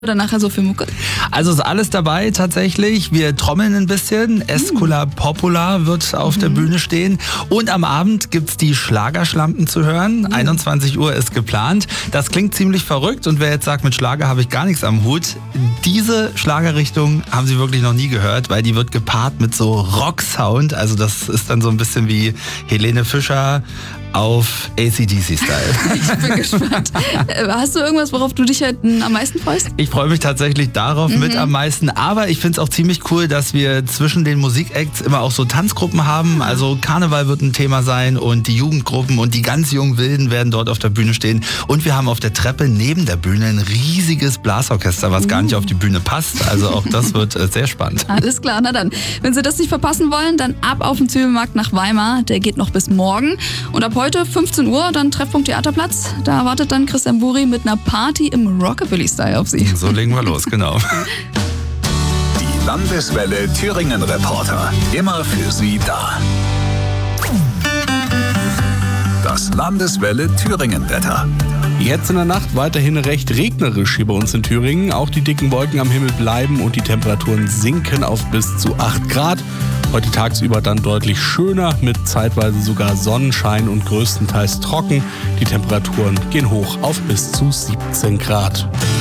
oder nachher so für Mucke? Also ist alles dabei tatsächlich. Wir trommeln ein bisschen. Escola Popola wird auf der Bühne stehen. Und am Abend gibt's die Schlagerschlampen zu hören. 21 Uhr ist geplant. Das klingt ziemlich verrückt. Und wer jetzt sagt, mit Schlager habe ich gar nichts am Hut, diese Schlagerrichtung haben Sie wirklich noch nie gehört, weil die wird gepaart mit so Rock-Sound. Also das ist dann so ein bisschen wie Helene Fischer auf AC/DC-Style. Ich bin gespannt. Hast du irgendwas, worauf du dich halt am meisten freust? Ich freue mich tatsächlich darauf mit am meisten, aber ich finde es auch ziemlich cool, dass wir zwischen den Musikacts immer auch so Tanzgruppen haben. Also Karneval wird ein Thema sein und die Jugendgruppen und die ganz jungen Wilden werden dort auf der Bühne stehen. Und wir haben auf der Treppe neben der Bühne ein riesiges Blasorchester, was gar nicht auf die Bühne passt. Also auch das wird sehr spannend. Alles klar, na dann. Wenn Sie das nicht verpassen wollen, dann ab auf den Zwiebelmarkt nach Weimar. Der geht noch bis morgen. Und ab heute 15 Uhr, dann Treffpunkt Theaterplatz. Da wartet dann Christian Buri mit einer Party im Rockabilly-Style auf Sie. So legen wir los, genau. Die Landeswelle Thüringen Reporter. Immer für Sie da. Das Landeswelle Thüringen Wetter. Jetzt in der Nacht weiterhin recht regnerisch hier bei uns in Thüringen. Auch die dicken Wolken am Himmel bleiben und die Temperaturen sinken auf bis zu 8 Grad. Heute tagsüber dann deutlich schöner mit zeitweise sogar Sonnenschein und größtenteils trocken. Die Temperaturen gehen hoch auf bis zu 17 Grad.